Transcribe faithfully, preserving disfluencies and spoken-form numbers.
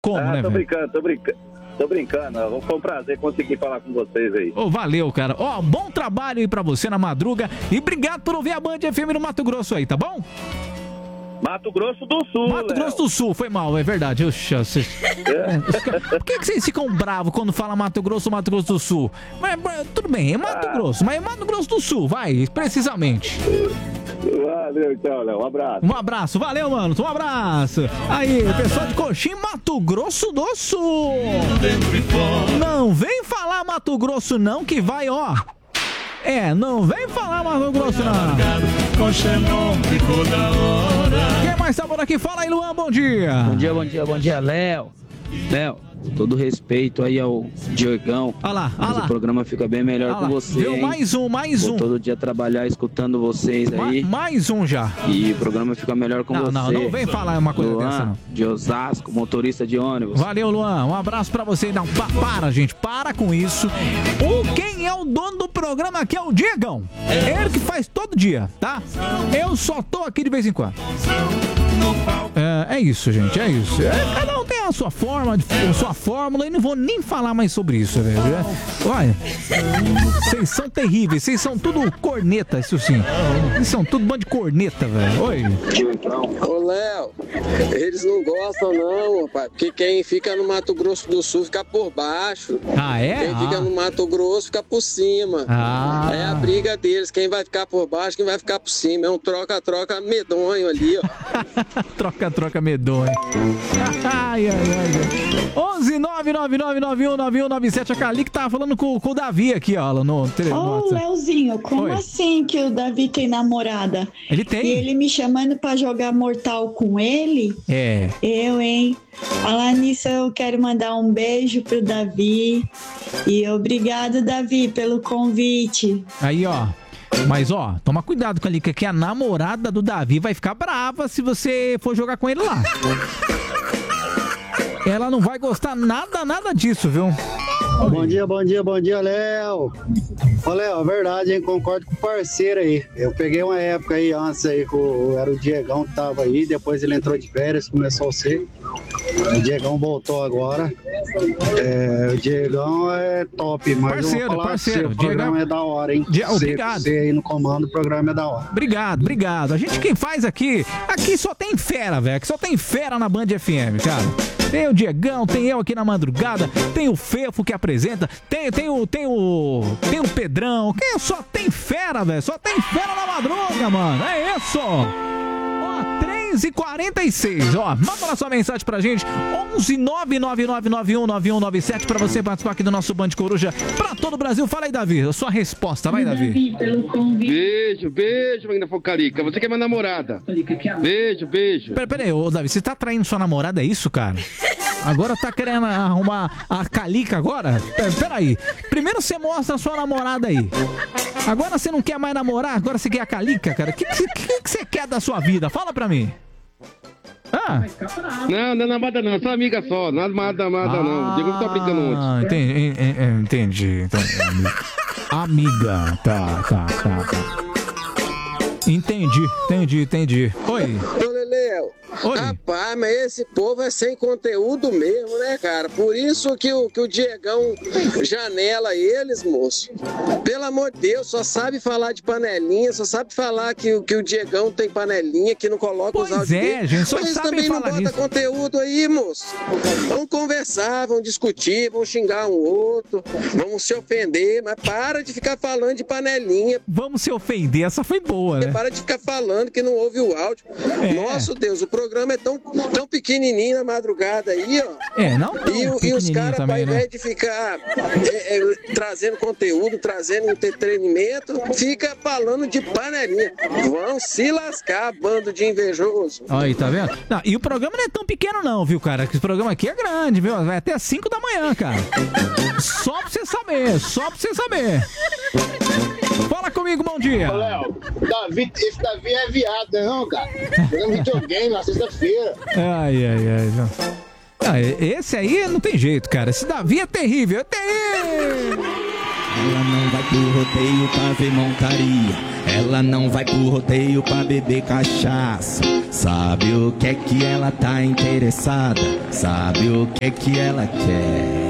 Como, ah, né, tô velho? brincando, tô brincando. Tô brincando, foi um prazer conseguir falar com vocês aí. Ô, valeu, cara. Ó, bom trabalho aí pra você na madruga e obrigado por ouvir a Band F M no Mato Grosso aí, tá bom? Mato Grosso do Sul, Mato Léo. Grosso do Sul, foi mal, é verdade. Oxa, vocês... Por que, que vocês ficam bravos quando fala Mato Grosso ou Mato Grosso do Sul? Mas, tudo bem, é Mato ah. Grosso, mas é Mato Grosso do Sul, vai, precisamente. Valeu, então, Léo, um abraço. Um abraço, valeu, mano, um abraço. Aí, pessoal de Coxim, Mato Grosso do Sul. Não vem falar Mato Grosso não, que vai, ó. É, não vem falar Mato Grosso não. Quem mais tá por aqui? Fala aí, Luan, bom dia. Bom dia, bom dia, bom dia, Léo. Léo, todo respeito aí ao Diogão. Olha lá, olha mas lá. o programa fica bem melhor Olha com lá. você, Viu? hein? Mais um, mais Vou um. todo dia trabalhar escutando vocês aí. Ma- mais um já. E o programa fica melhor com Não, você. não, não vem falar uma coisa Luan, dessa, não. de Osasco, motorista de ônibus. Valeu, Luan. Um abraço pra você. Não, pa- para, gente. Para com isso. O quem é o dono do programa aqui é o Diegão. É ele que faz todo dia, tá? Eu só tô aqui de vez em quando. É, é isso, gente. É isso. É, cada um tem a sua forma, a sua fórmula, e não vou nem falar mais sobre isso, velho. É, olha, vocês são terríveis. Vocês são tudo corneta, isso sim. Vocês são tudo bando de corneta, velho. Oi. Ô, Léo, eles não gostam não, rapaz, porque quem fica no Mato Grosso do Sul fica por baixo. Ah, é? Quem Ah. fica no Mato Grosso fica por cima. Ah. É a briga deles, quem vai ficar por baixo, quem vai ficar por cima. É um troca-troca medonho ali, ó. Troca-troca medonho. Ai, ai, ai. onze nove nove nove nove um nove um nove sete. A Cali que tava falando com, com o Davi aqui, ó, no telefone. Ô, Leozinho, como Oi. assim que o Davi tem namorada? Ele tem? E ele me chamando pra jogar Mortal com ele? É. Eu, hein? Falar nisso, eu quero mandar um beijo pro Davi. E obrigado, Davi, pelo convite. Aí, ó. Mas, ó, toma cuidado com a Lica, que a namorada do Davi vai ficar brava se você for jogar com ele lá. Ela não vai gostar nada, nada disso, viu? Bom dia, bom dia, bom dia, Léo. Ô, Léo, é verdade, hein? Concordo com o parceiro aí. Eu peguei uma época aí antes aí, que o- era o Diegão que tava aí, depois ele entrou de férias, começou a ser. O Diegão voltou agora. É, o Diegão é top, mas Parceiro, eu vou falar parceiro, pra você, o programa Diegão- é da hora, hein? Die- Você- Obrigado. Você aí no comando, o programa é da hora. Obrigado, obrigado. A gente quem faz aqui, aqui só tem fera, velho. Aqui só tem fera na Band F M, cara. Tem o Diegão, tem eu aqui na madrugada, tem o Fefo que apresenta, tem, tem o. Tem o. Tem o Pedrão. Quem só tem fera, velho? Só tem fera na madruga, mano. É isso! Ó, três e quarenta e seis, ó. Manda lá sua mensagem pra gente. onze nove nove nove nove um nove um nove sete pra você participar aqui do nosso Band Coruja pra todo o Brasil. Fala aí, Davi. A sua resposta, vai, Davi. Beijo, beijo, Magna Focalica. Você que é minha namorada. Beijo, beijo. Pera, pera aí, ô Davi, você tá traindo sua namorada, é isso, cara? Agora tá querendo arrumar a Calica agora? Pera, pera aí. Primeiro você mostra a sua namorada aí. Agora você não quer mais namorar? Agora você quer a Calica, cara? O que, que, que, que você quer da sua vida? Fala pra mim. Ah. Não, não é namorada não, só amiga só. Não é namorada, namorada não. Diego tá brincando ontem. Ah, entendi, en- en- entendi. entendi. Amiga, tá, tá, tá, tá. Entendi, entendi, entendi. Oi. Ô, Léo, Oi. rapaz, mas esse povo é sem conteúdo mesmo, né, cara? Por isso que o, que o Diegão janela eles, moço. Pelo amor de Deus, só sabe falar de panelinha, só sabe falar que, o- que o Diegão tem panelinha, que não coloca os Pois áudios é, dele. gente, só Mas eles sabe também não falar botam disso. conteúdo aí, moço. Vamos conversar, vamos discutir, vamos xingar um outro, vamos se ofender, mas para de ficar falando de panelinha. Vamos se ofender, essa foi boa, né? Para de ficar falando que não ouve o áudio. É. Nossa Deus, o programa é tão, tão pequenininho na madrugada aí, ó. É, não tão E, o- e os pequenininho caras, ao também, né? invés de ficar é, é, trazendo conteúdo, trazendo entretenimento, fica falando de panelinha. Vão se lascar, bando de invejoso. Aí, tá vendo? Não, e o programa não é tão pequeno não, viu, cara? Que esse programa aqui é grande, viu? Vai até cinco da manhã, cara. Só pra você saber, só pra você saber. Fala comigo, bom dia. Ô, Léo, Davi, esse Davi é viado, né, não, cara? Jogando videogame na sexta-feira. Ai, ai, ai. Não. Ah, esse aí não tem jeito, cara. Esse Davi é terrível, é terrível. Ela não vai pro rodeio pra ver montaria. Ela não vai pro rodeio pra beber cachaça. Sabe o que é que ela tá interessada? Sabe o que é que ela quer?